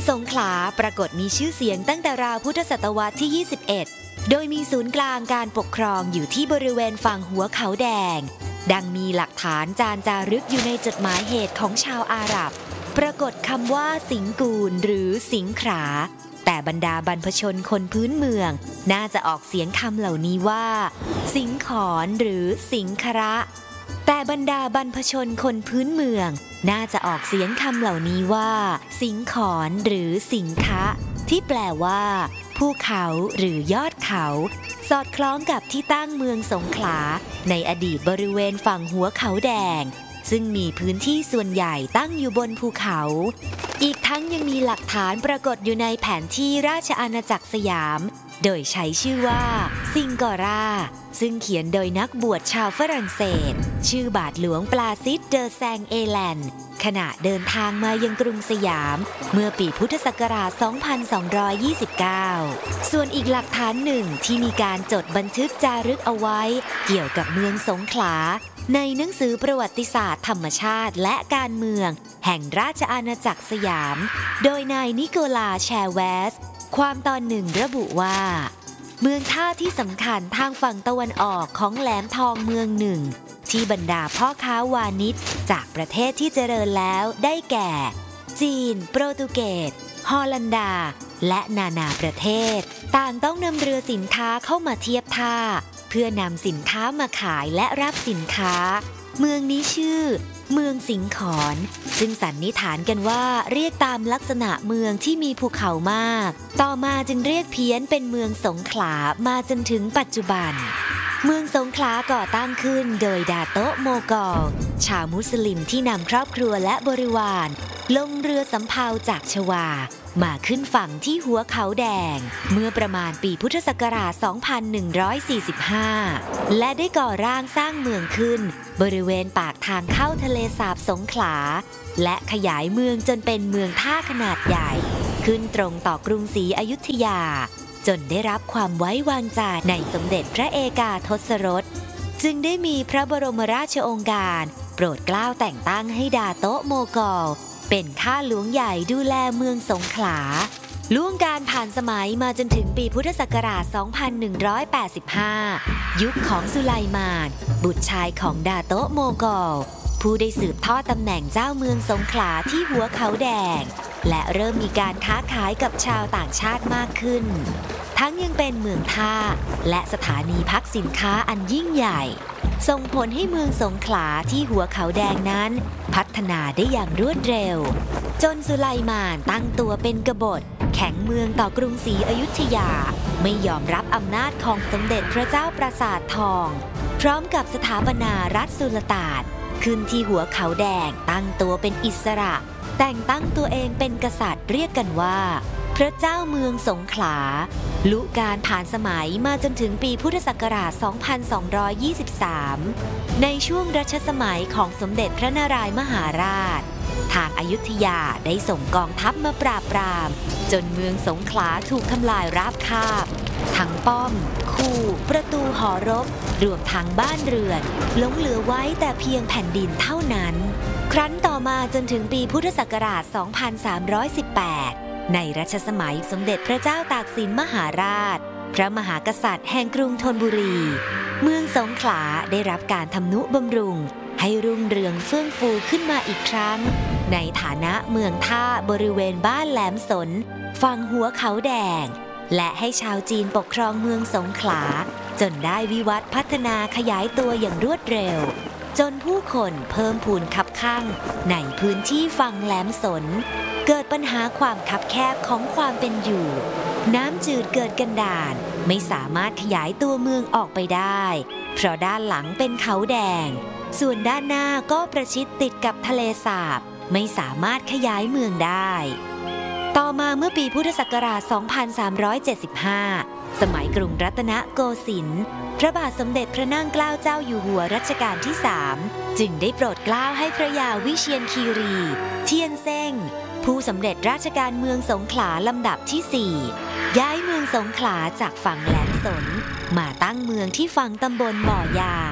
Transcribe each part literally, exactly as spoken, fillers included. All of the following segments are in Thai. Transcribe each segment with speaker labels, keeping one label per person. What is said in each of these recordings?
Speaker 1: สงขลาปรากฏมีชื่อเสียงตั้งแต่ราวพุทธศตวรรษที่ ยี่สิบเอ็ด โดยมีศูนย์กลางการปกครองอยู่ที่บริเวณฝั่งหัวเขาแดงดังมีหลักฐานจารึกอยู่ในจดหมายเหตุของชาวอาหรับปรากฏคำว่าสิงกูลหรือสิงขลาแต่บรรดาบรรพชนคนพื้นเมืองน่าจะออกเสียงคำเหล่านี้ว่าสิงขอนหรือสิงคระแต่บรรดาบรรพชนคนพื้นเมืองน่าจะออกเสียงคำเหล่านี้ว่าสิงขอนหรือสิงคะที่แปลว่าภูเขาหรือยอดเขาสอดคล้องกับที่ตั้งเมืองสงขลาในอดีตบริเวณฝั่งหัวเขาแดงซึ่งมีพื้นที่ส่วนใหญ่ตั้งอยู่บนภูเขาอีกทั้งยังมีหลักฐานปรากฏอยู่ในแผนที่ราชอาณาจักรสยามโดยใช้ชื่อว่าซิงกอราซึ่งเขียนโดยนักบวชชาวฝรั่งเศสชื่อบาทหลวงปลาซิสเดอแซงเอแลนด์ขณะเดินทางมายังกรุงสยามเมื่อปีพุทธศักราช สองพันสองร้อยยี่สิบเก้า ส่วนอีกหลักฐานหนึ่งที่มีการจดบันทึกจารึกเอาไว้เกี่ยวกับเมืองสงขลาในหนังสือประวัติศาสตร์ธรรมชาติและการเมืองแห่งราชอาณาจักรสยามโดยนายนิโคลาแชร์แวสความตอนหนึ่งระบุว่าเมืองท่าที่สำคัญทางฝั่งตะวันออกของแหลมทองเมืองหนึ่งที่บรรดาพ่อค้าวานิชจากประเทศที่เจริญแล้วได้แก่จีนโปรตุเกสฮอลันดาและนานาประเทศต่างต้องนำเรือสินค้าเข้ามาเทียบท่าเพื่อนำสินค้ามาขายและรับสินค้าเมืองนี้ชื่อเมืองสิงขอนซึ่งสันนิษฐานกันว่าเรียกตามลักษณะเมืองที่มีภูเขามากต่อมาจึงเรียกเพี้ยนเป็นเมืองสงขลามาจนถึงปัจจุบันเมืองสงขลาก่อตั้งขึ้นโดยดาโตะโมกอลชาวมุสลิมที่นำครอบครัวและบริวารลงเรือสำเภาจากชวามาขึ้นฝั่งที่หัวเขาแดงเมื่อประมาณปีพุทธศักราช สองพันหนึ่งร้อยสี่สิบห้า และได้ก่อร่างสร้างเมืองขึ้นบริเวณปากทางเข้าทะเลสาบสงขลาและขยายเมืองจนเป็นเมืองท่าขนาดใหญ่ขึ้นตรงต่อกรุงศรีอยุธยาจนได้รับความไว้วางใจในสมเด็จพระเอกาทศรสจึงได้มีพระบรมราชโองการโปรดเกล้าแต่งตั้งให้ดาโตะโมกอลเป็นข้าหลวงใหญ่ดูแลเมืองสงขลาล่วงการผ่านสมัยมาจนถึงปีพุทธศักราช สองพันหนึ่งร้อยแปดสิบห้า ยุคของสุไลมานบุตรชายของดาโตะโมกอลผู้ได้สืบทอดตำแหน่งเจ้าเมืองสงขลาที่หัวเขาแดงและเริ่มมีการค้าขายกับชาวต่างชาติมากขึ้นทั้งยังเป็นเมืองท่าและสถานีพักสินค้าอันยิ่งใหญ่ส่งผลให้เมืองสงขลาที่หัวเขาแดงนั้นพัฒนาได้อย่างรวดเร็วจนสุไลมานตั้งตัวเป็นกบฏแข็งเมืองต่อกรุงศรีอยุธยาไม่ยอมรับอำนาจของสมเด็จพระเจ้าปราสาททองพร้อมกับสถาปนารัฐสุลต่านขึ้นที่หัวเขาแดงตั้งตัวเป็นอิสระแต่งตั้งตัวเองเป็นกษัตริย์เรียกกันว่าพระเจ้าเมืองสงขลาลุการผ่านสมัยมาจนถึงปีพุทธศักราช สองพันสองร้อยยี่สิบสาม ในช่วงรัชสมัยของสมเด็จพระนารายมหาราชทางอยุธยาได้ส่งกองทัพมาปราบปรามจนเมืองสงขลาถูกทำลายราบคาบทั้งป้อมคูประตูหอรบรวมทั้งบ้านเรือนหลงเหลือไว้แต่เพียงแผ่นดินเท่านั้นครั้นต่อมาจนถึงปีพุทธศักราช สองพันสามร้อยสิบแปดในรัชสมัยสมเด็จพระเจ้าตากสินมหาราชพระมหากษัตริย์แห่งกรุงธนบุรีเมืองสงขลาได้รับการทำนุบำรุงให้รุ่งเรืองเฟื่องฟูขึ้นมาอีกครั้งในฐานะเมืองท่าบริเวณบ้านแหลมสนฝั่งหัวเขาแดงและให้ชาวจีนปกครองเมืองสงขลาจนได้วิวัฒน์พัฒนาขยายตัวอย่างรวดเร็วจนผู้คนเพิ่มพูนคับข้างในพื้นที่ฝั่งแหลมสนเกิดปัญหาความคับแคบของความเป็นอยู่น้ำจืดเกิดกันดารไม่สามารถขยายตัวเมืองออกไปได้เพราะด้านหลังเป็นเขาแดงส่วนด้านหน้าก็ประชิดติดกับทะเลสาบไม่สามารถขยายเมืองได้ต่อมาเมื่อปีพุทธศักราช สองพันสามร้อยเจ็ดสิบห้า สมัยกรุงรัตนโกสินทร์พระบาทสมเด็จพระนั่งเกล้าเจ้าอยู่หัวรัชกาลที่ สาม จึงได้โปรดเกล้าให้พระยาวิเชียรคีรีเทียนเซ้งผู้สำเร็จราชการเมืองสงขลาลำดับที่ สี่ ย้ายเมืองสงขลาจากฝั่งแหลมสนมาตั้งเมืองที่ฝั่งตำบลบ่อยาง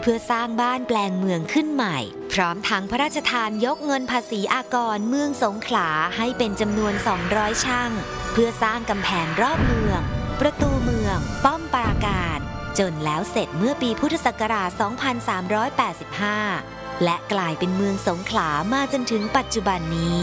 Speaker 1: พื่อสร้างบ้านแปลงเมืองขึ้นใหม่พร้อมทั้งพระราชทานยกเงินภาษีอากรเมืองสงขลาให้เป็นจำนวนสองร้อยช่างเพื่อสร้างกำแพงรอบเมืองประตูเมืองป้อมปราการจนแล้วเสร็จเมื่อปีพุทธศักราช สองพันสามร้อยแปดสิบห้า และกลายเป็นเมืองสงขลามาจนถึงปัจจุบันนี้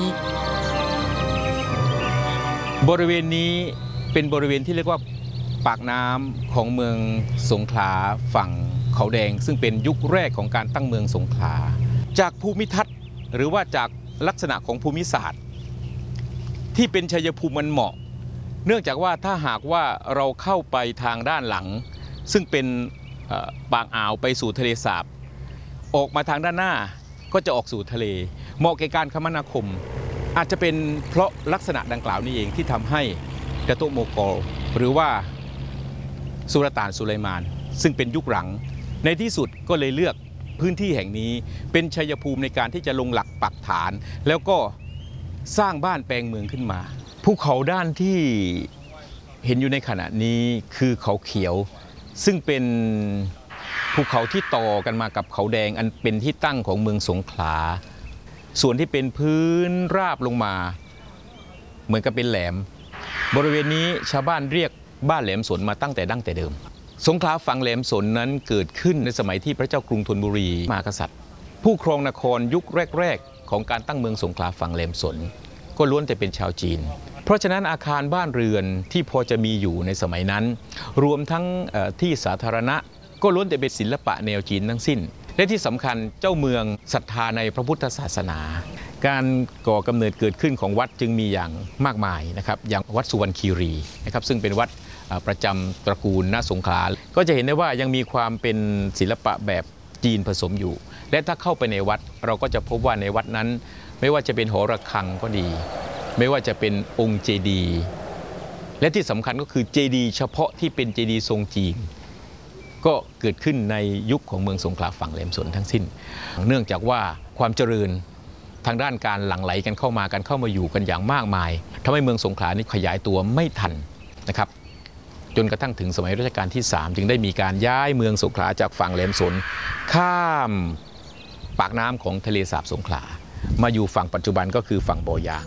Speaker 2: บริเวณนี้เป็นบริเวณที่เรียกว่าปากน้ำของเมืองสงขลาฝั่งเขาแดงซึ่งเป็นยุคแรกของการตั้งเมืองสงขลาจากภูมิทัศน์หรือว่าจากลักษณะของภูมิศาสตร์ที่เป็นชัยภูมิมันเหมาะเนื่องจากว่าถ้าหากว่าเราเข้าไปทางด้านหลังซึ่งเป็นปากอ่าวไปสู่ทะเลสาบออกมาทางด้านหน้าก็จะออกสู่ทะเลเหมาะแก่การคมนาคมอาจจะเป็นเพราะลักษณะดังกล่าวนี้เองที่ทำให้ดาโตโมกอลหรือว่าสุลต่านสุไลมานซึ่งเป็นยุคหลังในที่สุดก็เลยเลือกพื้นที่แห่งนี้เป็นชัยภูมิในการที่จะลงหลักปักฐานแล้วก็สร้างบ้านแปลงเมืองขึ้นมาภูเขาด้านที่เห็นอยู่ในขณะนี้คือเขาเขียวซึ่งเป็นภูเขาที่ต่อกันมากับเขาแดงอันเป็นที่ตั้งของเมืองสงขลาส่วนที่เป็นพื้นราบลงมาเหมือนกับเป็นแหลมบริเวณนี้ชาวบ้านเรียกบ้านแหลมสนมาตั้งแต่ดั้งแต่เดิมสงขลาฝั่งแหลมสนนั้นเกิดขึ้นในสมัยที่พระเจ้ากรุงธนบุรีมหากษัตริย์ผู้ครองนครยุคแรกๆของการตั้งเมืองสงขลาฝั่งแหลมสนก็ล้วนแต่เป็นชาวจีนเพราะฉะนั้นอาคารบ้านเรือนที่พอจะมีอยู่ในสมัยนั้นรวมทั้งที่สาธารณะก็ล้วนแต่เป็นศิลปะแนวจีนทั้งสิ้นและที่สำคัญเจ้าเมืองศรัทธาในพระพุทธศาสนาการก่อกำเนิดเกิดขึ้นของวัดจึงมีอย่างมากมายนะครับอย่างวัดสุวรรณคีรีนะครับซึ่งเป็นวัดประจำตระกูลณสงขลาก็จะเห็นได้ว่ายังมีความเป็นศิลปะแบบจีนผสมอยู่และถ้าเข้าไปในวัดเราก็จะพบว่าในวัดนั้นไม่ว่าจะเป็นหอระฆังก็ดีไม่ว่าจะเป็นองค์เจดีย์และที่สำคัญก็คือเจดีย์เฉพาะที่เป็นเจดีย์ทรงจีนก็เกิดขึ้นในยุคของเมืองสงขลาฝั่งแหลมสนทั้งสิ้นเนื่องจากว่าความเจริญทางด้านการหลั่งไหลกันเข้ามากันเข้ามาอยู่กันอย่างมากมายทำให้เมืองสงขลานี้ขยายตัวไม่ทันนะครับจนกระทั่งถึงสมัยรัชกาลที่สามจึงได้มีการย้ายเมืองสงขลาจากฝั่งแหลมสนข้ามปากน้ำของทะเลสาบสงขลามาอยู่ฝั่งปัจจุบันก็คือฝั่งบ่อยาง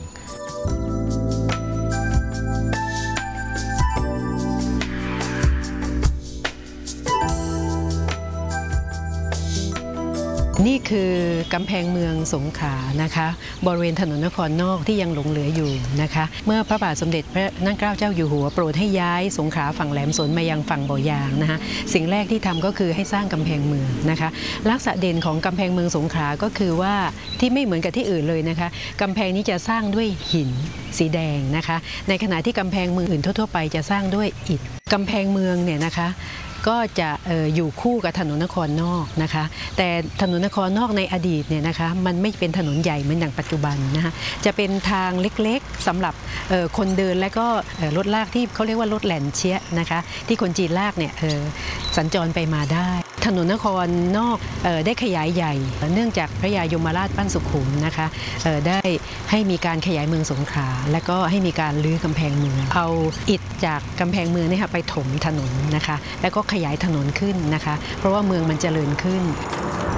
Speaker 3: นี่คือกำแพงเมืองสงขลานะคะบริเวณถนนนครนอกที่ยังหลงเหลืออยู่นะคะเมื่อพระบาทสมเด็จพระนั่งเกล้าเจ้าอยู่หัวโปรดให้ย้ายสงขลาฝั่งแหลมสนมายังฝั่งบ่อยางนะคะสิ่งแรกที่ทำก็คือให้สร้างกำแพงเมืองนะคะลักษณะเด่นของกำแพงเมืองสงขลาก็คือว่าที่ไม่เหมือนกับที่อื่นเลยนะคะกำแพงนี้จะสร้างด้วยหินสีแดงนะคะในขณะที่กำแพงเมืองอื่นทั่วๆไปจะสร้างด้วยอิฐกำแพงเมืองเนี่ยนะคะก็จะอออยู่คู่กับถนนนครนอกนะคะแต่ถนนนครนอกในอดีตเนี่ยนะคะมันไม่เป็นถนนใหญ่เหมือนอย่างปัจจุบันนะคะจะเป็นทางเล็กๆสำหรับคนเดินและก็รถลากที่เขาเรียกว่ารถแหลนเชียนะคะที่คนจีนลากเนี่ยสัญจรไปมาได้ถนนนครนอกได้ขยายใหญ่เนื่องจากพระยายมราชปั้นสุขุมนะคะได้ให้มีการขยายเมืองสงขลาและก็ให้มีการรื้อกำแพงเมืองเอาอิฐจากกำแพงเมืองนี่ค่ะไปถมถนนนะคะแล้วก็ขยายถนนขึ้นนะคะเพราะว่าเมืองมันเจริญขึ้น